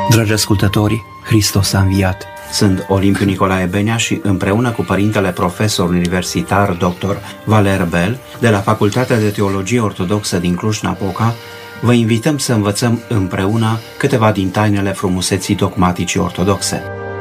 Dragi ascultători, Hristos a înviat! Sunt Olimpiu Nicolae Benea și împreună cu părintele profesor universitar dr. Valer Bel de la Facultatea de Teologie Ortodoxă din Cluj-Napoca, vă invităm să învățăm împreună câteva din tainele frumuseții dogmaticii ortodoxe.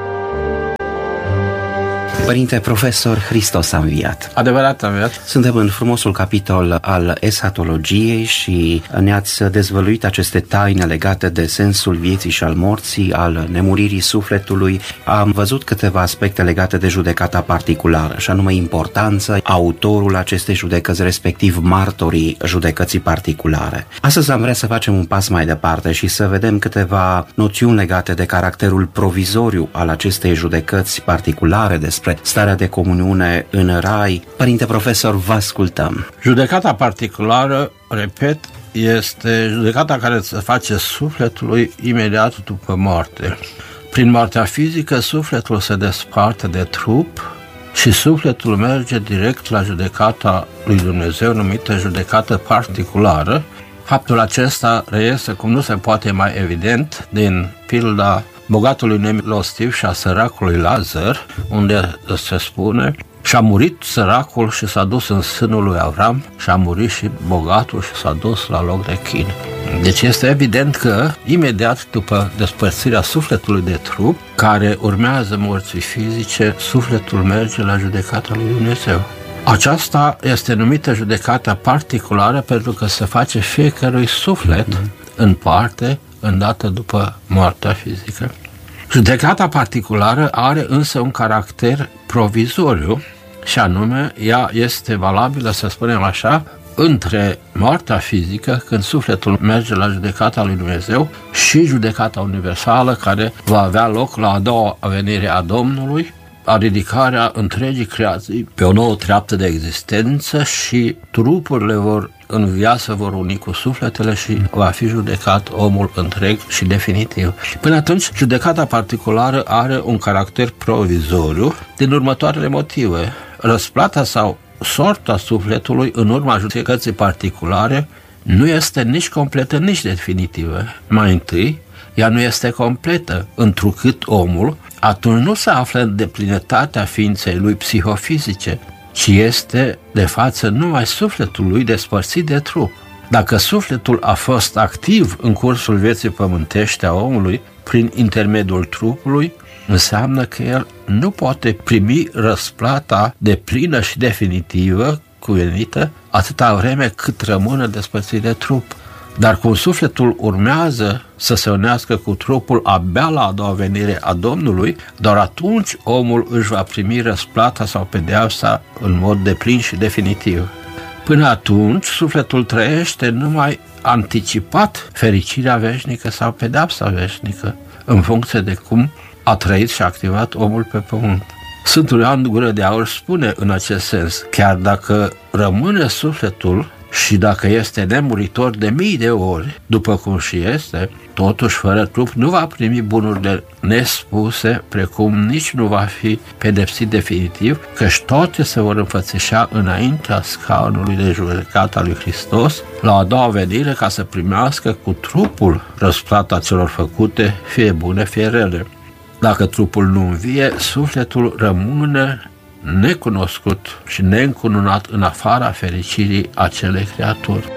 Părinte profesor, Hristos a înviat! Adevărat a înviat! Suntem în frumosul capitol al eschatologiei și ne-ați dezvăluit aceste taine legate de sensul vieții și al morții, al nemuririi sufletului. Am văzut câteva aspecte legate de judecata particulară, și anume importanța, autorul acestei judecăți, respectiv martorii judecății particulare. Astăzi am vrea să facem un pas mai departe și să vedem câteva noțiuni legate de caracterul provizoriu al acestei judecăți particulare, despre starea de comuniune în rai. Părinte profesor, vă ascultăm. Judecata particulară, repet, este judecata care se face sufletului imediat după moarte. Prin moartea fizică, sufletul se desparte de trup și sufletul merge direct la judecata lui Dumnezeu, numită judecată particulară. Faptul acesta reiese cum nu se poate mai evident din pilda bogatului nemilostiv și a săracului Lazar, unde se spune: și-a murit săracul și s-a dus în sânul lui Avram, și-a murit și bogatul și s-a dus la loc de chin. Deci este evident că imediat după despărțirea sufletului de trup, care urmează morții fizice, sufletul merge la judecata lui Dumnezeu. Aceasta este numită judecata particulară pentru că se face fiecărui suflet în parte, îndată după moartea fizică. Judecata particulară are însă un caracter provizoriu și anume ea este valabilă, să spunem așa, între moartea fizică, când sufletul merge la judecata lui Dumnezeu, și judecata universală care va avea loc la a doua venire a Domnului, a ridicarea întregii creații pe o nouă treaptă de existență și trupurile vor învia, se vor uni cu sufletele și va fi judecat omul întreg și definitiv. Până atunci, judecata particulară are un caracter provizoriu din următoarele motive. Răsplata sau sorta sufletului în urma judecății particulare nu este nici completă, nici definitivă. Mai întâi, ea nu este completă, întrucât omul atunci nu se află în deplinătatea ființei lui psihofizice, ci este de față numai sufletul lui despărțit de trup. Dacă sufletul a fost activ în cursul vieții pământești a omului prin intermediul trupului, înseamnă că el nu poate primi răsplata deplină și definitivă cuvenită atâta vreme cât rămâne despărțit de trup. Dar cum sufletul urmează să se unească cu trupul abia la a doua venire a Domnului, doar atunci omul își va primi răsplata sau pedeapsa în mod deplin și definitiv. Până atunci, sufletul trăiește numai anticipat fericirea veșnică sau pedeapsa veșnică, în funcție de cum a trăit și activat omul pe pământ. Sfântul Ioan Gură de Aur spune în acest sens: chiar dacă rămâne sufletul și dacă este nemuritor de mii de ori, după cum și este, totuși fără trup nu va primi bunurile nespuse, precum nici nu va fi pedepsit definitiv, căci toate se vor înfățișa înaintea scaunului de judecată al lui Hristos la a doua venire, ca să primească cu trupul răsplata celor făcute, fie bune, fie rele. Dacă trupul nu învie, sufletul rămâne necunoscut și neîncununat în afara fericirii acelei creaturi.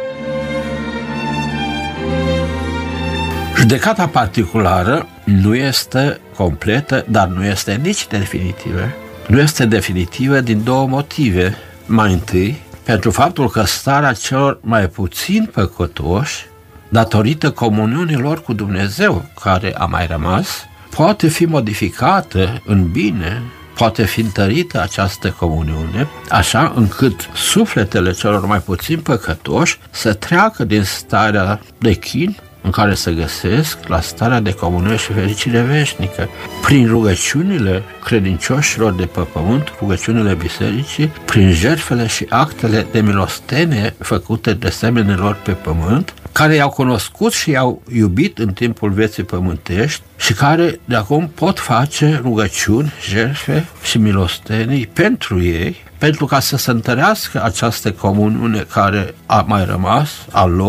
Judecata particulară nu este completă, dar nu este nici definitivă. Nu este definitivă din două motive. Mai întâi, pentru faptul că starea celor mai puțin păcătoși, datorită comuniunii lor cu Dumnezeu care a mai rămas, poate fi modificată în bine, poate fi întărită această comuniune, așa încât sufletele celor mai puțin păcătoși să treacă din starea de chin în care se găsesc la starea de comuniune și fericire veșnică. Prin rugăciunile credincioșilor de pe pământ, rugăciunile bisericii, prin jertfele și actele de milostenie făcute de semenilor pe pământ, care i-au cunoscut și i-au iubit în timpul vieții pământești și care de acum pot face rugăciuni, jertfe și milostenii pentru ei, pentru ca să se întărească această comuniune care a mai rămas a lor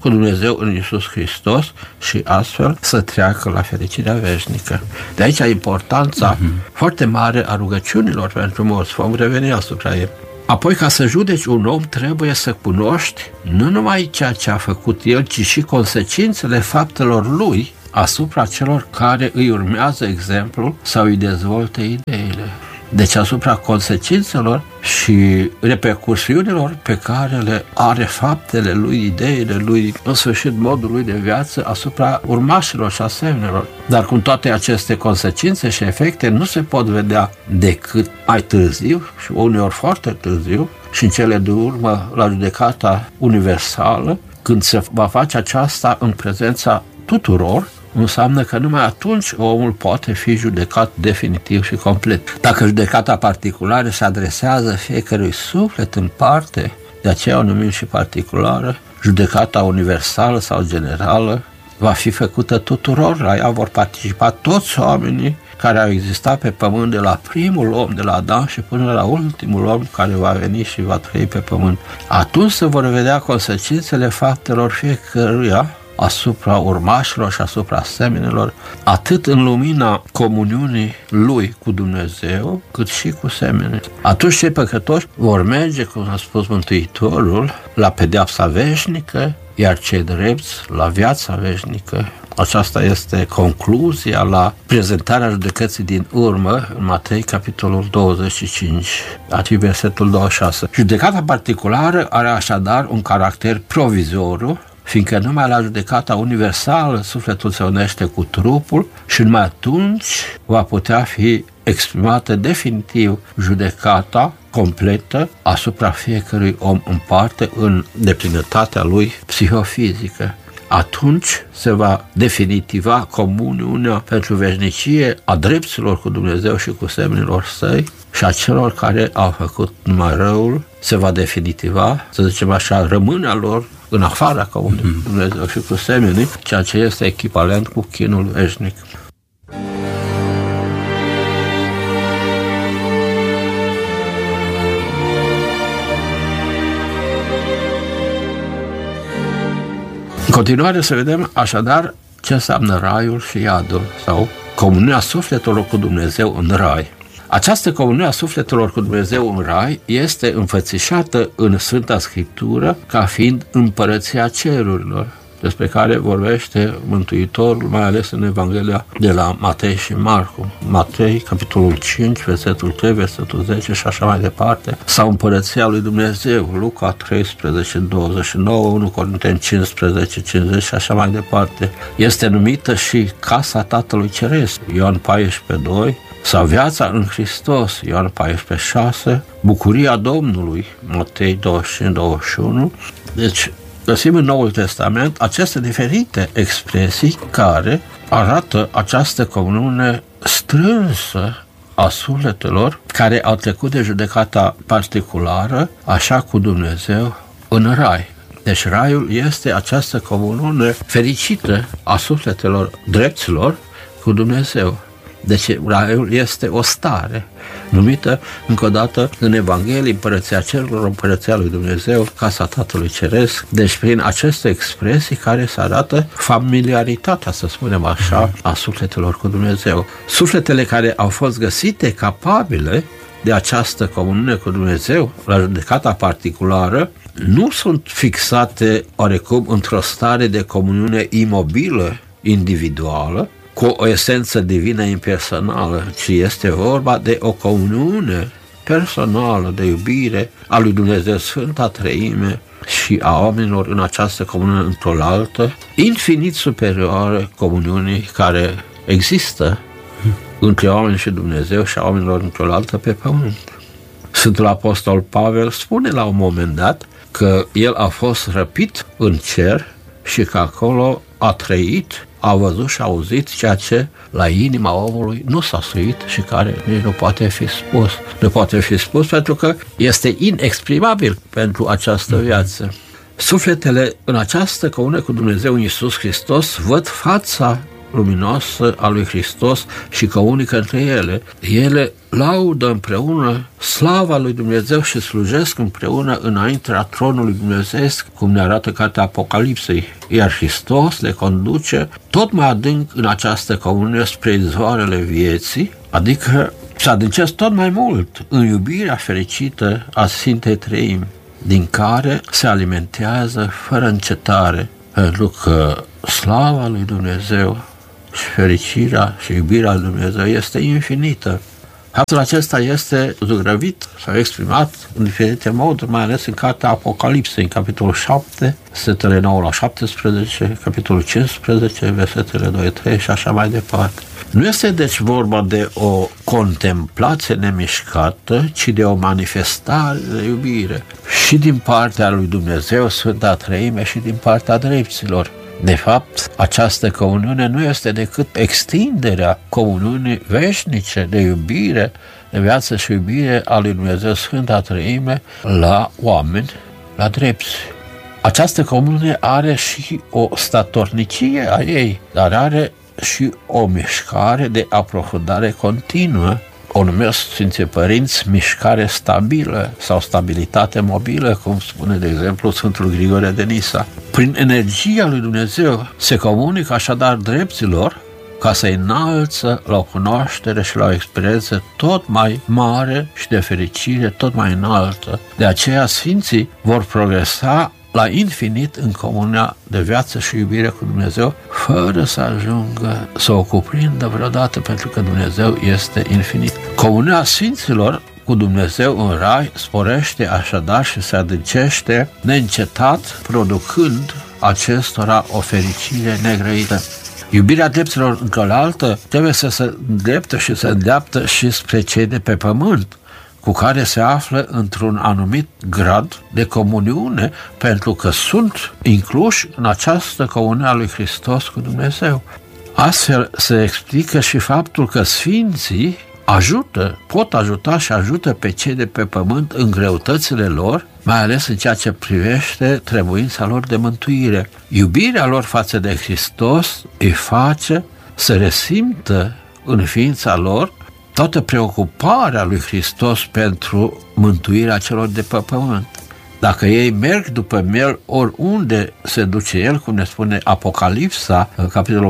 cu Dumnezeu în Iisus Hristos și astfel să treacă la fericirea veșnică. De aici importanța foarte mare a rugăciunilor pentru morți. Vom reveni asupra ei. Apoi, ca să judeci un om, trebuie să cunoști nu numai ceea ce a făcut el, ci și consecințele faptelor lui asupra celor care îi urmează exemplul sau îi dezvoltă ideile. Deci asupra consecințelor și repercursiunilor pe care le are faptele lui, ideile lui, în sfârșit modul lui de viață asupra urmașilor și asemenilor. Dar cum toate aceste consecințe și efecte nu se pot vedea decât mai târziu și uneori foarte târziu și în cele de urmă la judecata universală, când se va face aceasta în prezența tuturor, înseamnă că numai atunci omul poate fi judecat definitiv și complet. Dacă judecata particulară se adresează fiecărui suflet în parte, de aceea o numim și particulară, judecata universală sau generală va fi făcută tuturor, la ea vor participa toți oamenii care au existat pe pământ, de la primul om, de la Adam și până la ultimul om care va veni și va trăi pe pământ. Atunci se vor vedea consecințele faptelor fiecăruia asupra urmașilor și asupra semenilor, atât în lumina comuniunii lui cu Dumnezeu, cât și cu semenii. Atunci cei păcătoși vor merge, cum a spus Mântuitorul, la pedeapsa veșnică, iar cei drepți la viața veșnică. Aceasta este concluzia la prezentarea judecății din urmă, în Matei, capitolul 25, atunci versetul 26. Judecata particulară are așadar un caracter provizoriu, fiindcă numai la judecata universală sufletul se unește cu trupul și numai atunci va putea fi exprimată definitiv judecata completă asupra fiecărui om în parte în deplinătatea lui psihofizică. Atunci se va definitiva comuniunea pentru veșnicie a drepților cu Dumnezeu și cu semenilor săi și a celor care au făcut numai răul, se va definitiva, să zicem așa, rămânerea lor în afara comuniunii cu Dumnezeu și cu semenii, ceea ce este echivalent cu chinul veșnic. În continuare să vedem așadar ce înseamnă raiul și iadul sau comuniunea sufletelor cu Dumnezeu în rai. Această comuniune a sufletelor cu Dumnezeu în rai este înfățișată în Sfânta Scriptură ca fiind împărăția cerurilor, despre care vorbește Mântuitorul, mai ales în Evanghelia de la Matei și Marcu. Matei, capitolul 5, versetul 3, versetul 10 și așa mai departe, sau împărăția lui Dumnezeu, Luca 13, 29, 1 Corinteni 15, 50 și așa mai departe. Este numită și Casa Tatălui Ceresc, Ioan 14, 2, sau viața în Hristos, Ioan 14, 6, bucuria Domnului, Matei 25, 21. Deci, găsim în Noul Testament aceste diferite expresii care arată această comuniune strânsă a sufletelor care au trecut de judecata particulară, așa cu Dumnezeu, în rai. Deci raiul este această comuniune fericită a sufletelor drepților cu Dumnezeu. Deci raiul este o stare numită încă o dată în Evanghelie împărăția cerurilor, împărăția lui Dumnezeu, Casa Tatălui Ceresc. Deci prin aceste expresii care se arată familiaritatea, să spunem așa, a sufletelor cu Dumnezeu. Sufletele care au fost găsite capabile de această comuniune cu Dumnezeu la judecata particulară nu sunt fixate oarecum într-o stare de comuniune imobilă, individuală, cu o esență divină impersonală, ci este vorba de o comuniune personală de iubire a lui Dumnezeu Sfânta Treime și a oamenilor în această comuniune într-o altă, infinit superioară comuniunii care există între oameni și Dumnezeu și a oamenilor într-o altă pe pământ. Sfântul Apostol Pavel spune la un moment dat că el a fost răpit în cer și că acolo a trăit, a văzut și a auzit ceea ce la inima omului nu s-a suit și care nici nu poate fi spus. Nu poate fi spus pentru că este inexprimabil pentru această viață. Sufletele în această comuniune cu Dumnezeu în Iisus Hristos văd fața luminos al lui Hristos și comunică între ele. Ele laudă împreună slava lui Dumnezeu și slujesc împreună înaintea tronului dumnezeiesc, cum ne arată cartea Apocalipsei, iar Hristos le conduce tot mai adânc în această comunie spre izvoarele vieții, adică se adâncesc tot mai mult în iubirea fericită a Sfintei Treimi, din care se alimentează fără încetare, pentru că slava lui Dumnezeu și fericirea și iubirea lui Dumnezeu este infinită. Faptul acesta este zugrăvit sau exprimat în diferite moduri, mai ales în cartea Apocalipsei, în capitolul 7, versetele 9 la 17, capitolul 15, versetele 2-3 și așa mai departe. Nu este deci vorba de o contemplație nemișcată, ci de o manifestare de iubire și din partea lui Dumnezeu, Sfânta Treime, și din partea drepților. De fapt, această comuniune nu este decât extinderea comuniunii veșnice de iubire, de viață și iubire a lui Dumnezeu Sfânta Treime la oameni, la drepți. Această comuniune are și o statornicie a ei, dar are și o mișcare de aprofundare continuă. O numesc Sfinții Părinți mișcare stabilă sau stabilitate mobilă, cum spune, de exemplu, Sfântul Grigore de Nisa. Prin energia lui Dumnezeu se comunică așadar drepților ca să înalță la o cunoaștere și la o experiență tot mai mare și de fericire tot mai înaltă. De aceea Sfinții vor progresa la infinit în comunia de viață și iubire cu Dumnezeu, fără să ajungă să o cuprindă vreodată, pentru că Dumnezeu este infinit. Comunia Sfinților cu Dumnezeu în rai sporește așadar și se adâncește neîncetat, producând acestora o fericire negrăită. Iubirea dreptilor încălaltă trebuie să se îndrepte și se îndreaptă și spre cei de pe pământ, cu care se află într-un anumit grad de comuniune, pentru că sunt incluși în această comuniune a lui Hristos cu Dumnezeu. Astfel se explică și faptul că Sfinții pot ajuta și ajută pe cei de pe pământ în greutățile lor, mai ales în ceea ce privește trebuința lor de mântuire. Iubirea lor față de Hristos îi face să resimtă în ființa lor toată preocuparea lui Hristos pentru mântuirea celor de pe pământ. Dacă ei merg după el oriunde se duce el, cum ne spune Apocalipsa, în capitolul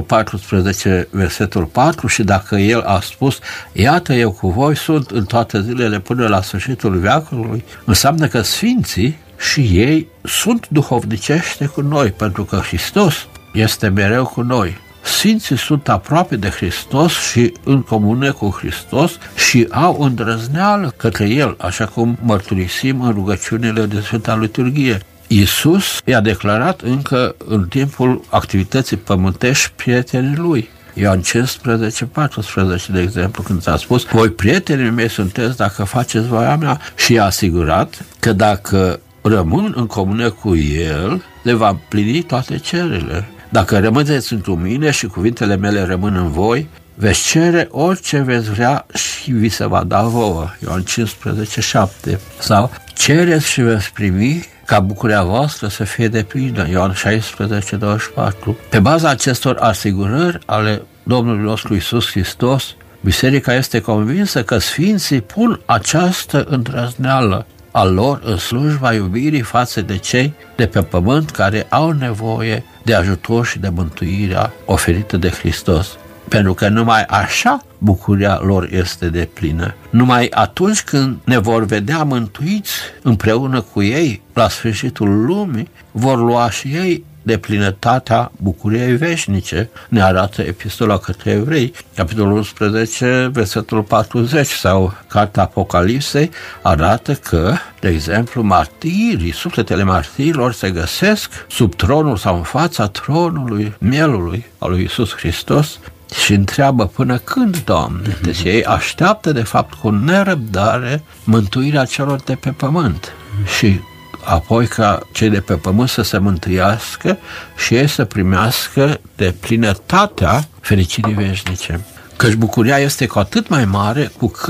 14, versetul 4, și dacă el a spus, iată eu cu voi sunt în toate zilele până la sfârșitul veacului, înseamnă că Sfinții și ei sunt duhovnicește cu noi, pentru că Hristos este mereu cu noi. Sfinții sunt aproape de Hristos și în comunie cu Hristos și au îndrăzneală către El, așa cum mărturisim în rugăciunile de Sfânta Liturghie. Iisus i-a declarat încă în timpul activității pământești prietenii Lui. Ioan 15, 14, de exemplu, când s-a spus, voi prietenii mei sunteți dacă faceți voia mea, și i-a asigurat că dacă rămân în comunie cu El, le va împlini toate cererile. Dacă rămâneți într mine și cuvintele mele rămân în voi, veți cere orice veți vrea și vi se va da vouă. Ioan 15, 7. Sau cereți și veți primi ca bucuria voastră să fie deplină. Ioan 16, 24. Pe baza acestor asigurări ale Domnului nostru Iisus Hristos, Biserica este convinsă că Sfinții pun această îndrăzneală a lor în slujba iubirii față de cei de pe pământ care au nevoie de ajutor și de mântuirea oferită de Hristos. Pentru că numai așa bucuria lor este deplină. Numai atunci când ne vor vedea mântuiți împreună cu ei la sfârșitul lumii, vor lua și ei de plinătatea bucuriei veșnice, ne arată Epistola către Evrei, capitolul 11, versetul 40, sau cartea Apocalipsei arată că, de exemplu, martirii, sufletele martirilor se găsesc sub tronul sau în fața tronului mielului al lui Iisus Hristos și întreabă până când, Doamne? Deci ei așteaptă, de fapt, cu nerăbdare mântuirea celor de pe pământ și apoi ca cei de pe pământ să se mântuiască și ei să primească de plinătatea fericirii veșnice. Căci bucuria este cu atât mai mare cu cât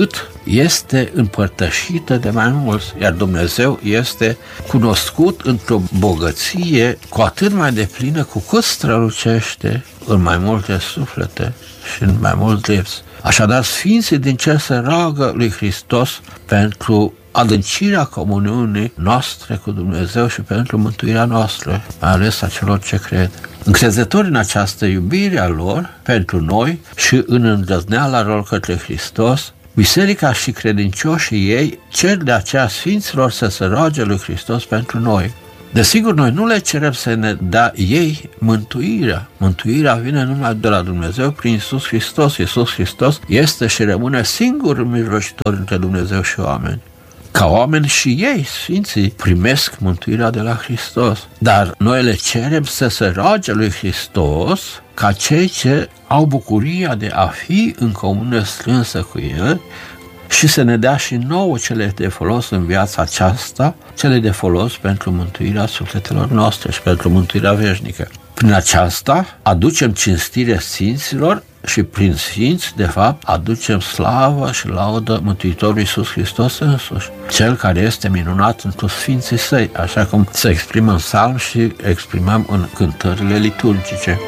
este împărtășită de mai mulți, iar Dumnezeu este cunoscut într-o bogăție cu atât mai deplină cu cât strălucește în mai multe suflete și în mai mulți vieți. Așadar, Sfinții din cer se roagă lui Hristos pentru adâncirea comuniunii noastre cu Dumnezeu și pentru mântuirea noastră, mai ales a celor ce cred. Încrezători în această iubire a lor pentru noi și în îndrăzneala lor către Hristos, Biserica și credincioșii ei cer de aceea Sfinților să se roage lui Hristos pentru noi. Desigur, noi nu le cerem să ne dea ei mântuirea. Mântuirea vine numai de la Dumnezeu prin Iisus Hristos. Iisus Hristos este și rămâne singurul mijlocitor între Dumnezeu și oameni. Ca oameni și ei, Sfinții, primesc mântuirea de la Hristos. Dar noi le cerem să se roage lui Hristos ca cei ce au bucuria de a fi în comuniune strânsă cu El și să ne dea și nouă cele de folos în viața aceasta, cele de folos pentru mântuirea sufletelor noastre și pentru mântuirea veșnică. Prin aceasta aducem cinstire Sfinților și prin Sfinți, de fapt, aducem slavă și laudă Mântuitorului Iisus Hristos însuși, Cel care este minunat întru Sfinții Săi, așa cum se exprimă în psalm și exprimăm în cântările liturgice.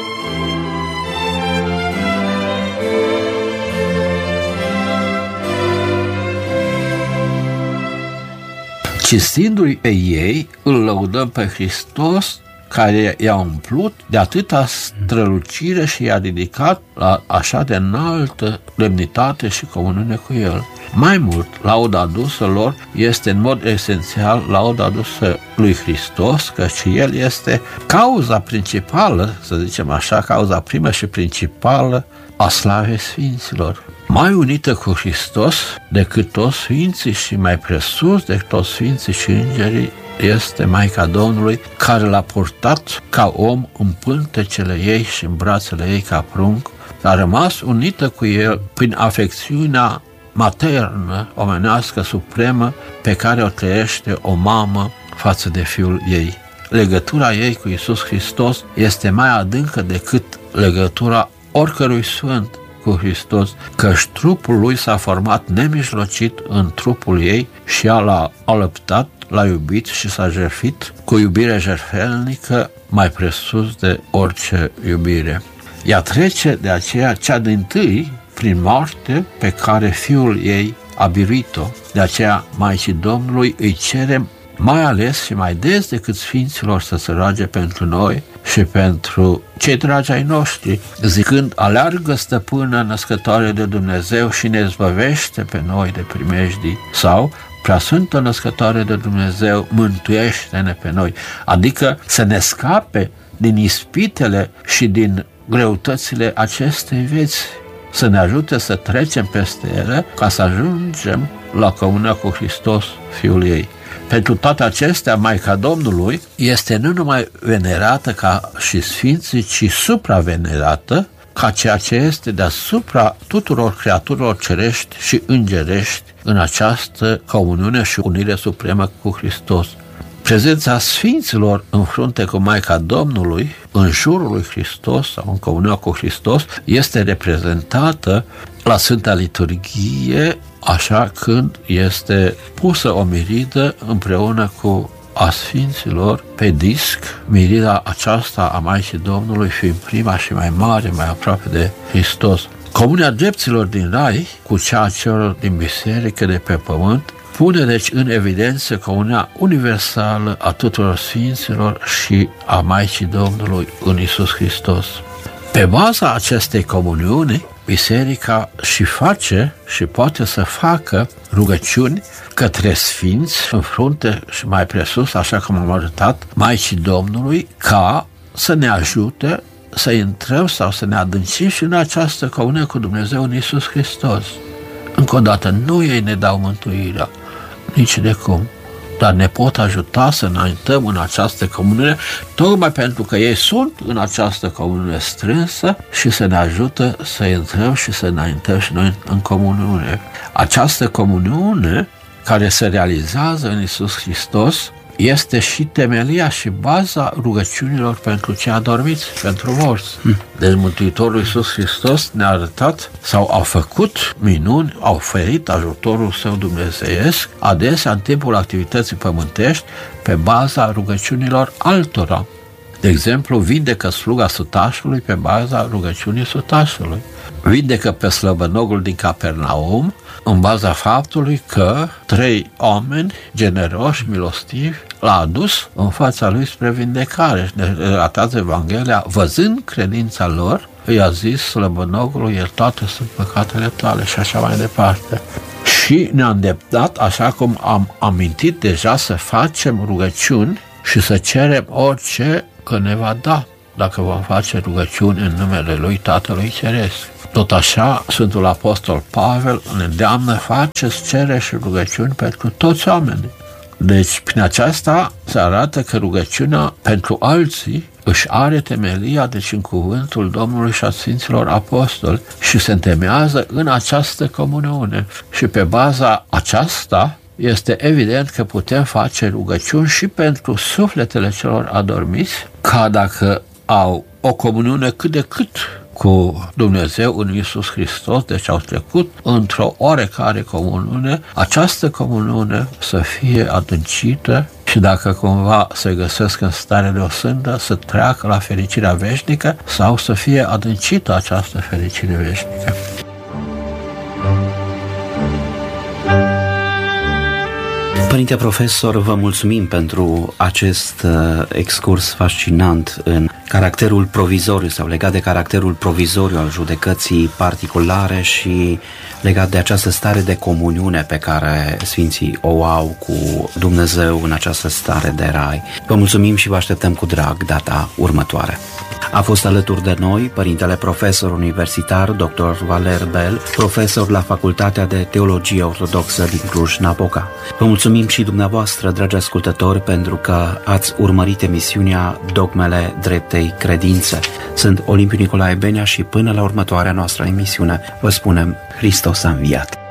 Cinstindu-i pe ei, îl lăudăm pe Hristos, care i-a umplut de atâta strălucire și i-a ridicat la așa de înaltă demnitate și comuniune cu El. Mai mult, lauda adusă lor este în mod esențial lauda adusă lui Hristos, căci El este cauza principală, să zicem așa, cauza primă și principală a slavei Sfinților. Mai unită cu Hristos decât toți Sfinții și mai presus decât toți Sfinții și Îngerii este Maica Domnului, care l-a purtat ca om în pântecele ei și în brațele ei ca prunc, a rămas unită cu El prin afecțiunea maternă, omenească, supremă, pe care o trăiește o mamă față de fiul ei. Legătura ei cu Iisus Hristos este mai adâncă decât legătura oricărui sfânt cu Hristos, căci trupul lui s-a format nemijlocit în trupul ei și l-a alăptat, l-a iubit și s-a jertfit cu iubire jertfelnică mai presus de orice iubire. Ea trece de aceea cea dintâi prin moarte pe care fiul ei a biruit-o. De aceea Maicii Domnului îi cerem mai ales și mai des decât Sfinților să se roage pentru noi și pentru cei dragi ai noștri, zicând: aleargă, stăpână născătoare de Dumnezeu și ne izbăvește pe noi de primejdii, sau Preasfântă Născătoare de Dumnezeu, mântuiește-ne pe noi, adică să ne scape din ispitele și din greutățile acestei vieți, să ne ajute să trecem peste ele ca să ajungem la comunia cu Hristos, Fiul ei. Pentru toate acestea, Maica Domnului este nu numai venerată ca și Sfinții, ci supravenerată ca ceea ce este deasupra tuturor creaturilor cerești și îngerești în această comuniune și unire supremă cu Hristos. Prezența Sfinților în frunte cu Maica Domnului, în jurul lui Hristos sau în comunia cu Hristos, este reprezentată la Sfânta Liturghie, așa când este pusă o miridă împreună cu a Sfinților pe disc, mirida aceasta a Maicii Domnului fiind prima și mai mare, mai aproape de Hristos. Comunia drepților din Rai cu cea a celor din biserică de pe pământ pune deci în evidență comunia universală a tuturor Sfinților și a Maicii Domnului în Iisus Hristos. Pe baza acestei comuniuni, biserica și face și poate să facă rugăciuni către Sfinți în frunte și mai presus, așa cum am arătat, Maicii Domnului, ca să ne ajute să intrăm sau să ne adâncim și în această comunie cu Dumnezeu în Iisus Hristos. Încă o dată, nu ei ne dau mântuirea, nici de cum, dar ne pot ajuta să înaintăm în această comuniune, tocmai pentru că ei sunt în această comuniune strânsă și să ne ajută să intrăm și să înaintăm și noi în comuniune. Această comuniune care se realizează în Iisus Hristos este și temelia și baza rugăciunilor pentru cei adormiți, pentru morți. Deci Mântuitorul Iisus Hristos ne-a arătat sau a făcut minuni, a oferit ajutorul său dumnezeiesc, adesea în timpul activității pământești, pe baza rugăciunilor altora. De exemplu, vindecă sluga sutașului pe baza rugăciunii sutașului. Vindecă pe slăbănogul din Capernaum în baza faptului că 3 oameni generoși, milostivi, l-a adus în fața lui spre vindecare. Și ne relatează Evanghelia, văzând credința lor, i-a zis slăbănogului, iertate sunt păcatele tale și așa mai departe. Și ne-a îndemnat, așa cum am amintit deja, să facem rugăciuni și să cerem orice că ne va da, dacă vom face rugăciuni în numele Lui Tatălui Ceresc. Tot așa, Sfântul Apostol Pavel ne îndeamnă, faceți cereri și rugăciuni pentru toți oamenii. Deci, prin aceasta se arată că rugăciunea pentru alții își are temelia, deci în cuvântul Domnului și a Sfinților Apostoli, și se întemeiază în această comuniune. Și pe baza aceasta este evident că putem face rugăciuni și pentru sufletele celor adormiți, ca dacă au o comuniune cât de cât cu Dumnezeu în Iisus Hristos, deci au trecut într-o oarecare comuniune, această comuniune să fie adâncită și dacă cumva se găsesc în stare de osândă, să treacă la fericirea veșnică sau să fie adâncită această fericire veșnică. Părinte profesor, vă mulțumim pentru acest excurs fascinant în caracterul provizoriu sau legat de caracterul provizoriu al judecății particulare și legat de această stare de comuniune pe care Sfinții o au cu Dumnezeu în această stare de rai. Vă mulțumim și vă așteptăm cu drag data următoare. A fost alături de noi părintele profesor universitar dr. Valer Bel, profesor la Facultatea de Teologie Ortodoxă din Cluj-Napoca. Vă mulțumim și dumneavoastră, dragi ascultători, pentru că ați urmărit emisiunea Dogmele Dreptei Credințe. Sunt Olimpiu Nicolae Benea și până la următoarea noastră emisiune vă spunem Hristos a înviat!